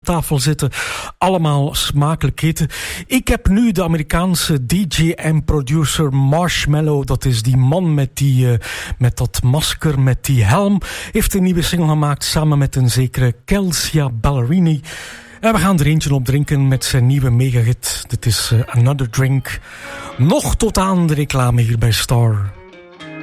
tafel zitten. Allemaal smakelijk eten. Ik heb nu de Amerikaanse DJ en producer Marshmello. Dat is die man met dat masker, met die helm. Heeft een nieuwe single gemaakt samen met een zekere Kelsia Ballerini. En we gaan er eentje op drinken met zijn nieuwe megahit. Dit is Another Drink. Nog tot aan de reclame hier bij Star.